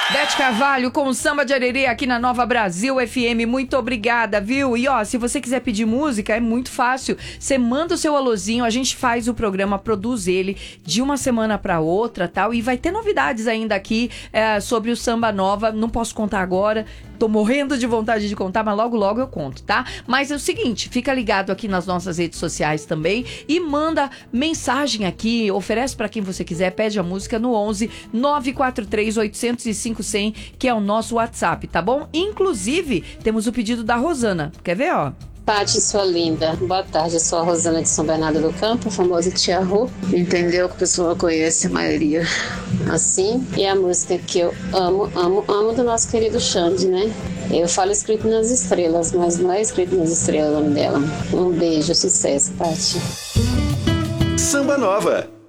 Beth Carvalho com o Samba de Arerê aqui na Nova Brasil FM. Muito obrigada, viu? E ó, se você quiser pedir música, é muito fácil. Você manda o seu alôzinho, a gente faz o programa, produz ele de uma semana pra outra, tal. E vai ter novidades ainda aqui sobre o Samba Nova. Não posso contar agora. Tô morrendo de vontade de contar, mas logo, logo eu conto, tá? Mas é o seguinte, fica ligado aqui nas nossas redes sociais também e manda mensagem aqui, oferece pra quem você quiser, pede a música no 11 943 805 100, que é o nosso WhatsApp, tá bom? Inclusive, temos o pedido da Rosana. Quer ver, ó? Pati, sua linda. Boa tarde, eu sou a Rosana de São Bernardo do Campo, a famosa Tia Rô. Entendeu? Que o pessoal conhece a maioria assim. E a música que eu amo, amo, amo do nosso querido Xande, né? Eu falo escrito nas estrelas, mas não é escrito nas estrelas o nome dela. Um beijo, sucesso, Pati. Samba Nova.